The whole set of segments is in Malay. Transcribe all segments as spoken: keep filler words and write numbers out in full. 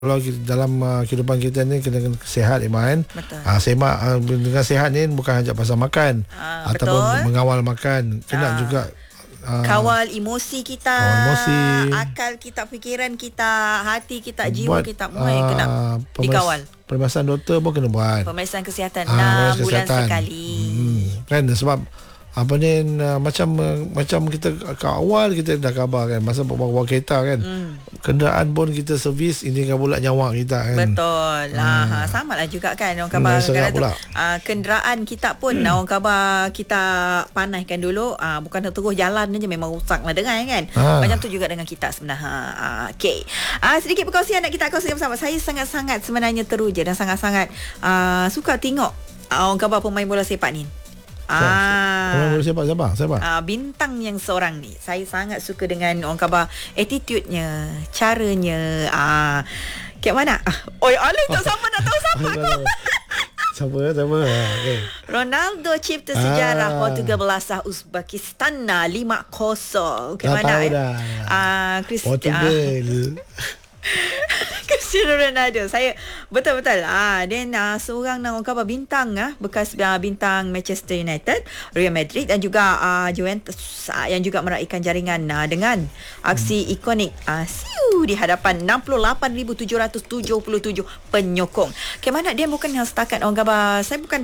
kalau kita, dalam uh, kehidupan kita ni kena, kena sihat, Iman. Betul. Uh, semak uh, dengan sihat ni bukan hanya pasal makan, uh, ataupun betul. mengawal makan. Kena uh. juga uh, kawal emosi kita, kawal emosi, akal kita, fikiran kita, hati kita, jiwa kita, semua uh, kena pemas- dikawal. Pemeriksaan doktor pun kena buat. Pemeriksaan kesihatan uh, enam bulan kesihatan. sekali. Hmm, kan sebab apa ni uh, macam uh, macam kita ke awal kita dah khabar kan masa bawa kereta kan, hmm. kenderaan pun kita servis, ini kan pula nyawa kita kan. Betul lah. Hmm. Ha, sama lah juga kan orang khabar hmm, kadang tu uh, kenderaan kita pun hmm. orang khabar kita panaskan dulu, uh, bukan terus jalan je memang rusak lah dengar kan. Ha. Macam tu juga dengan kita sebenarnya. Uh, Okey. Uh, sedikit perkongsian nak kita kongsikan bersama. Saya sangat-sangat sebenarnya teruja dan sangat-sangat uh, suka tengok uh, orang khabar pemain bola sepak ni. Ah, orang boleh siapa siapa siapa? Ah, bintang yang seorang ni. Saya sangat suka dengan orang khabar attitude-nya, caranya. Ah, kat mana? Ah, oi, alih tak siapa nak tahu siapa aku. Siapa siapa? Okay. Ronaldo cipta sejarah ah. Portugal belasah Uzbekistan lima kosong. Kat mana? Tahu eh? dah. Ah, Cristiano. Portugal. Cristiano Ronaldo. Saya betul-betul ah dia uh, seorang orang khabar bintang ah bekas uh, bintang Manchester United, Real Madrid dan juga uh, Juventus uh, yang juga meraihkan jaringan uh, dengan aksi hmm. ikonik uh, siu di hadapan enam puluh lapan ribu tujuh ratus tujuh puluh tujuh penyokong. Kemana dia bukan yang setakat orang khabar, saya bukan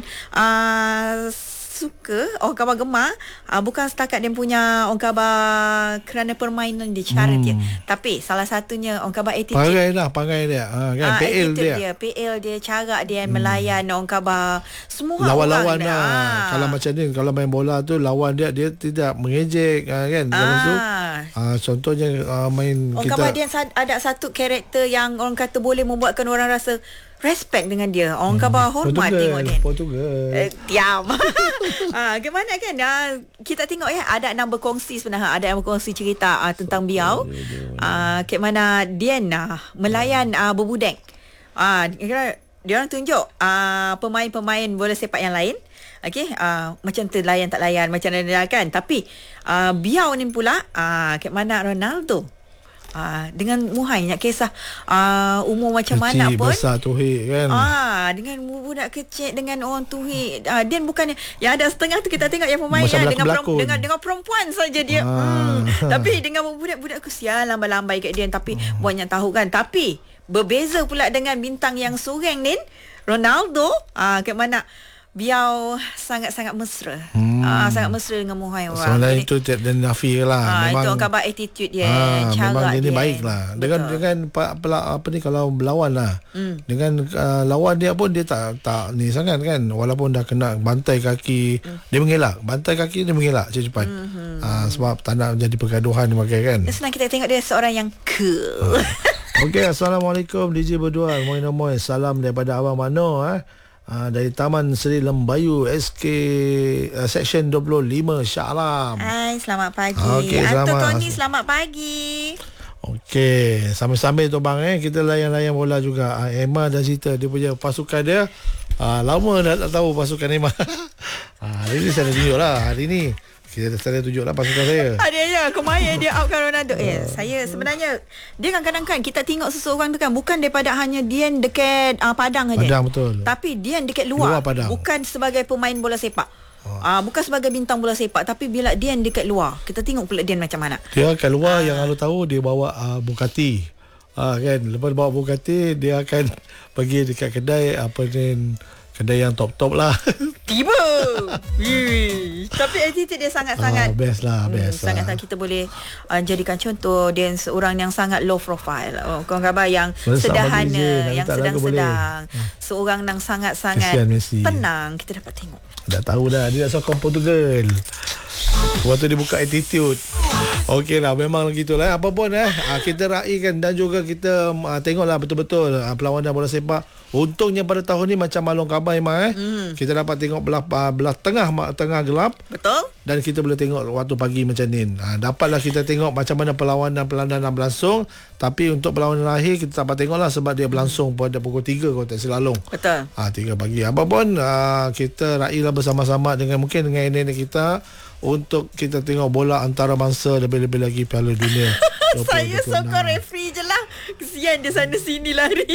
uh, suka orang khabar gemar uh, bukan setakat dia punya orang khabar kerana permainan dia, cara hmm. dia, tapi salah satunya orang khabar attitude. Pangai lah, pangai dia ha, kan, uh, P L dia. dia P L dia, cara dia hmm. melayan orang khabar semua lawan-lawan orang lah. Ha. Kalau macam ni, kalau main bola tu lawan dia, dia tidak mengejek ha, kan. Lepas tu ha, contohnya uh, main orang kita, khabar dia ada satu karakter yang orang kata boleh membuatkan orang rasa respect dengan dia. Orang khabar hmm. hormat Portugal, tengok dia. Portugal. Eh, diam. ha, Bagaimana kan? Ha, kita tengok ya, ada yang berkongsi sebenarnya. Ada yang berkongsi cerita ha, tentang beliau. Ha, ke mana dia ha, melayan ha, berbudek. Ha, dia orang tunjuk ha, pemain-pemain bola sepak yang lain. Okey, uh, macam tu layan tak layan, macam mana kan. Tapi uh, beliau ni pula uh, ke mana Ronaldo. Ah, dengan muhai nak kisah ah, umur macam kecil, mana pun besar tuhik kan. Ah, dengan budak kecil, dengan orang tuhik. Ah, dia bukannya yang ada setengah tu kita tengok yang pemain ya, dengan peram, dengan dengan perempuan saja dia. Ah. Hmm. Tapi dengan budak-budak kesian lambai-lambai kat dia, tapi hmm. banyak tahu kan. Tapi berbeza pula dengan bintang yang seorang ni, Ronaldo, ah kat mana beliau sangat-sangat mesra. Hmm. Ah, sangat mesra dengan muhai orang. Soalan itu tiap dan Nafi lah. Ah, memang itu orang khabar attitude dia, ah, cara memang dia. Memang dia baik lah. Dengan Betul. dengan apa, apa ni kalau berlawan lah. Hmm. Dengan uh, lawan dia pun dia tak tak ni sangat kan. Walaupun dah kena bantai kaki, hmm. dia mengelak. Bantai kaki dia mengelak cepat-cepat. Hmm. Ah, sebab tak nak jadi pergaduhan makai kan. Senang kita tengok dia seorang yang cool. Ah. Okey, Assalamualaikum D J berdua. Moin-moin. Salam daripada Abang Mano eh. Uh, dari Taman Seri Lembayu S K uh, Section dua puluh lima Shah Alam. Hai, selamat pagi. Okay, Anto selamat. Tony, selamat pagi. Okey, sambil-sambil tu bang eh, kita layan-layan bola juga. uh, Emma dah cerita dia punya pasukan dia. uh, Lama dah tak tahu pasukan Emma. uh, Hari ni saya dah tunjuk lah. Hari ni kita dah tunjuk lah pasukan saya. Ada ya, kemarin dia outkan Ronaldo. Eh, saya sebenarnya dia kan kadang-kadang kita tengok seseorang tu kan bukan daripada hanya dia dekat uh, padang saja. Padang betul. Tapi dia dekat luar, luar padang. Bukan sebagai pemain bola sepak. Oh. Uh, bukan sebagai bintang bola sepak, tapi bila dia dekat luar, kita tengok pula dia macam mana. Dia kat luar uh. yang Alu tahu dia bawa uh, Bugatti. Ah uh, kan, lepas bawa Bugatti dia akan pergi dekat kedai apa ni, kedai yang top-top lah. Tiba. Wih. Tapi attitude dia sangat-sangat ah, best lah, best. Hmm, sangat-sangat kita boleh uh, jadikan contoh. Dia seorang yang sangat low profile. Oh, kawan khabar yang Bersama sederhana, yang sedang-sedang. Hmm. Seorang yang sangat-sangat tenang. Kita dapat tengok. Dah tahu dah dia nak sokong Portugal. Waktu dia buka attitude. Okey lah, memang gitulah. Apa pun eh, kita raikan dan juga kita uh, tengoklah betul-betul uh, perlawanan bola sepak. Untungnya pada tahun ni macam Malong Kabai mah eh. Hmm. Kita dapat tengok belah uh, belah tengah tengah gelap. Betul. Dan kita boleh tengok waktu pagi macam ni. Uh, dapatlah kita tengok macam mana perlawanan-perlawanan berlangsung. Tapi untuk perlawanan akhir kita dapat tengoklah sebab dia berlangsung pada pukul tiga kalau tak silap long. Betul. Ah uh, tiga pagi. Apa pun uh, kita railah bersama-sama dengan mungkin dengan nenek kita untuk kita tengok bola antarabangsa, lebih-lebih lagi Piala Dunia. Saya sokong referee je lah. Kesian dia sana sini lari.